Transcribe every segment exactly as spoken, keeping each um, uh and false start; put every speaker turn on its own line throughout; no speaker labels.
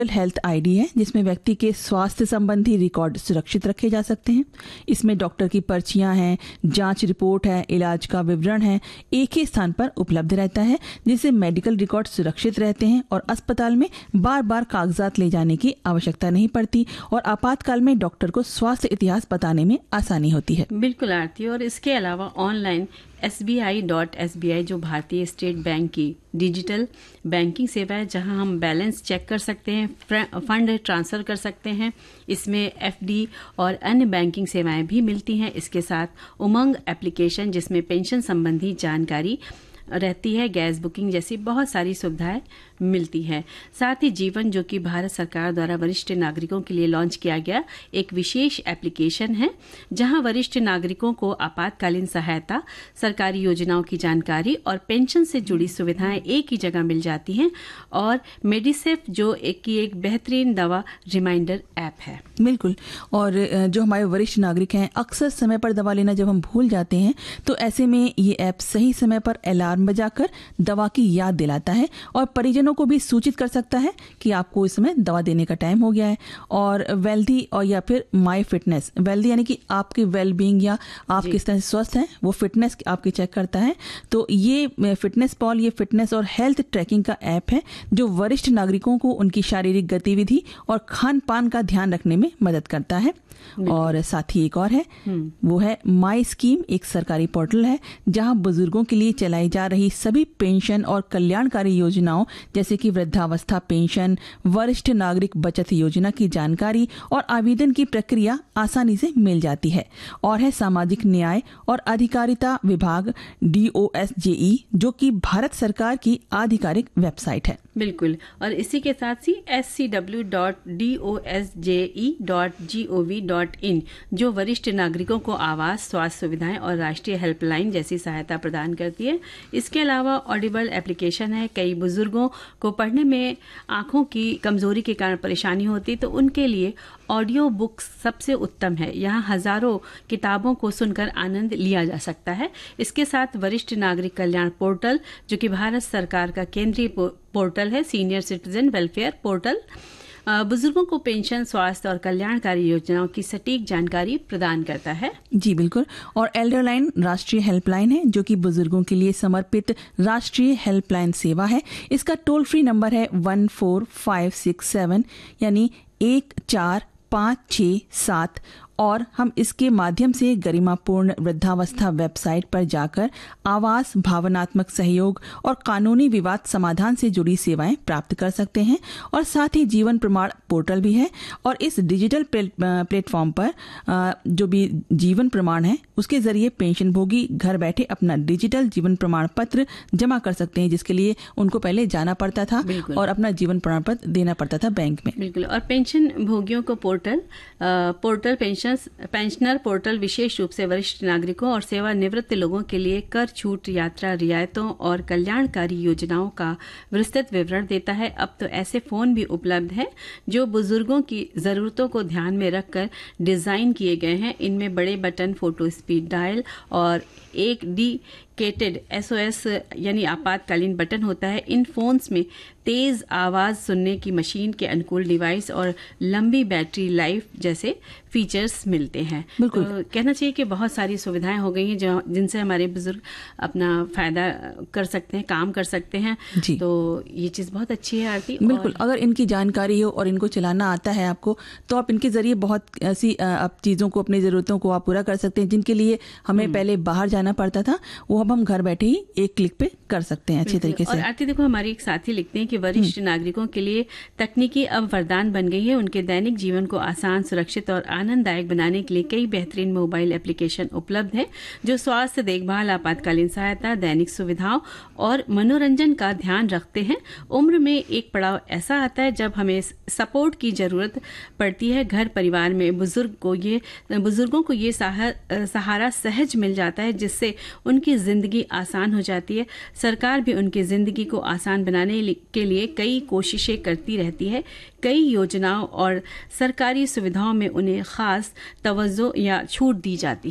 Health ID है जिसमें व्यक्ति के स्वास्थ्य संबंधी रिकॉर्ड सुरक्षित रखे जा सकते हैं। इसमें डॉक्टर की पर्चियां हैं, जांच रिपोर्ट है, इलाज का विवरण है, एक ही स्थान पर उपलब्ध रहता है, जिससे मेडिकल रिकॉर्ड सुरक्षित रहते हैं और अस्पताल में बार बार कागजात ले जाने की आवश्यकता नहीं पड़ती और आपातकाल में डॉक्टर को स्वास्थ्य इतिहास बताने में आसानी होती है।
बिल्कुल आरती, और इसके अलावा online S B I dot S B I जो भारतीय स्टेट बैंक की डिजिटल बैंकिंग सेवा है, जहां हम बैलेंस चेक कर सकते हैं, फंड ट्रांसफर कर सकते हैं। इसमें एफ डी और अन्य बैंकिंग सेवाएं भी मिलती हैं। इसके साथ उमंग एप्लीकेशन जिसमें पेंशन संबंधी जानकारी रहती है, गैस बुकिंग जैसी बहुत सारी सुविधाएं मिलती है। साथ ही जीवन, जो कि भारत सरकार द्वारा वरिष्ठ नागरिकों के लिए लॉन्च किया गया एक विशेष एप्लीकेशन है, जहां वरिष्ठ नागरिकों को आपातकालीन सहायता, सरकारी योजनाओं की जानकारी और पेंशन से जुड़ी सुविधाएं एक ही जगह मिल जाती हैं। और मेडिसेफ जो एक की एक बेहतरीन दवा रिमाइंडर ऐप है।
बिल्कुल, और जो हमारे वरिष्ठ नागरिक हैं, अक्सर समय पर दवा लेना जब हम भूल जाते हैं, तो ऐसे में ये ऐप सही समय पर अलार्म बजाकर दवा की याद दिलाता है और परिजनों को भी सूचित कर सकता है कि आपको इस समय दवा देने का टाइम हो गया है। और वेल्दी और या फिर माई फिटनेस, वेल्दी यानी कि आपकी वेल बीइंग या आप किस तरह से स्वस्थ हैं, वो फिटनेस आपकी चेक करता है। तो ये फिटनेस पॉल ये फिटनेस और हेल्थ ट्रैकिंग का ऐप है जो वरिष्ठ नागरिकों को उनकी शारीरिक गतिविधि और खान पान का ध्यान रखने में मदद करता है। और साथ ही एक और है, वो है माई स्कीम, एक सरकारी पोर्टल है जहां बुजुर्गों के लिए चलाई जा रही सभी पेंशन और कल्याणकारी योजनाओं जैसे कि वृद्धावस्था पेंशन, वरिष्ठ नागरिक बचत योजना की जानकारी और आवेदन की प्रक्रिया आसानी से मिल जाती है। और है सामाजिक न्याय और अधिकारिता विभाग डी ओ एस जे ई, जो कि भारत सरकार की आधिकारिक वेबसाइट है।
बिल्कुल, और इसी के साथ ही S C W dot D O S J E dot G O V dot in जो वरिष्ठ नागरिकों को आवास, स्वास्थ्य सुविधाएं और राष्ट्रीय हेल्पलाइन जैसी सहायता प्रदान करती है। इसके अलावा ऑडिबल एप्लीकेशन है। कई बुजुर्गों को पढ़ने में आंखों की कमजोरी के कारण परेशानी होती, तो उनके लिए ऑडियो बुक्स सबसे उत्तम है। यहाँ हजारों किताबों को सुनकर आनंद लिया जा सकता है। इसके साथ वरिष्ठ नागरिक कल्याण पोर्टल जो कि भारत सरकार का केंद्रीय पोर्टल है, सीनियर सिटीजन वेलफेयर पोर्टल, बुजुर्गों को पेंशन, स्वास्थ्य और कल्याणकारी योजनाओं की सटीक जानकारी प्रदान करता है।
जी बिल्कुल, और एल्डर लाइन राष्ट्रीय हेल्पलाइन है जो कि बुजुर्गों के लिए समर्पित राष्ट्रीय हेल्पलाइन सेवा है। इसका टोल फ्री नंबर है one four five six seven यानी एक चार पाँच छः सात। और हम इसके माध्यम से गरिमापूर्ण वृद्धावस्था वेबसाइट पर जाकर आवास, भावनात्मक सहयोग और कानूनी विवाद समाधान से जुड़ी सेवाएं प्राप्त कर सकते हैं। और साथ ही जीवन प्रमाण पोर्टल भी है और इस डिजिटल प्लेटफॉर्म पर जो भी जीवन प्रमाण है उसके जरिए पेंशन भोगी घर बैठे अपना डिजिटल जीवन प्रमाण पत्र जमा कर सकते हैं, जिसके लिए उनको पहले जाना पड़ता था और अपना जीवन प्रमाण पत्र देना पड़ता था बैंक में।
बिल्कुल, और पेंशन भोगियों को portal portal pension pensioner portal विशेष रूप से वरिष्ठ नागरिकों और सेवानिवृत्त लोगों के लिए कर छूट, यात्रा रियायतों और कल्याणकारी योजनाओं का विस्तृत विवरण देता है। अब तो ऐसे फोन भी उपलब्ध हैं जो बुजुर्गों की जरूरतों को ध्यान में रखकर डिजाइन किए गए हैं। इनमें बड़े बटन, फोटो स्पीड डायल और एक डेडिकेटेड एस ओ एस यानी आपातकालीन बटन होता है। इन फोन्स में तेज आवाज सुनने की मशीन के अनुकूल डिवाइस और लंबी बैटरी लाइफ जैसे फीचर्स मिलते हैं।
बिल्कुल,
तो कहना चाहिए कि बहुत सारी सुविधाएं हो गई हैं जो जिनसे हमारे बुजुर्ग अपना फायदा कर सकते हैं, काम कर सकते हैं। तो ये चीज बहुत अच्छी है आरती।
बिल्कुल, अगर इनकी जानकारी हो और इनको चलाना आता है आपको, तो आप इनके जरिए बहुत ऐसी आप चीजों को, अपनी जरूरतों को आप पूरा कर सकते हैं जिनके लिए हमें पहले बाहर जाना पड़ता था, वो अब हम घर बैठे ही एक क्लिक पे कर सकते हैं अच्छे तरीके से।
और आरती देखो, हमारी एक साथी लिखते हैं कि वरिष्ठ नागरिकों के लिए तकनीकी अब वरदान बन गई है। उनके दैनिक जीवन को आसान, सुरक्षित और आनंददायक बनाने के लिए कई बेहतरीन मोबाइल एप्लीकेशन उपलब्ध है जो स्वास्थ्य देखभाल, आपातकालीन सहायता, दैनिक सुविधाओं और मनोरंजन का ध्यान रखते हैं। उम्र में एक पड़ाव ऐसा आता है जब हमें सपोर्ट की जरूरत पड़ती है। घर परिवार में बुजुर्ग को ये बुजुर्गों को ये सहारा सहज मिल जाता है, जिससे उनकी जिंदगी आसान हो जाती है। सरकार भी उनकी जिंदगी को आसान बनाने के लिए कई कोशिशें करती रहती है। कई योजनाओं और सरकारी सुविधाओं में उन्हें खास तवज्जो या छूट दी जाती है।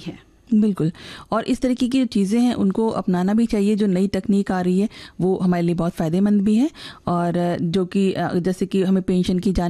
बिल्कुल। और इस तरीके की जो चीज़ें हैं उनको अपनाना भी चाहिए। जो नई तकनीक आ रही है वो हमारे लिए बहुत फ़ायदेमंद भी है, और जो कि जैसे कि हमें पेंशन की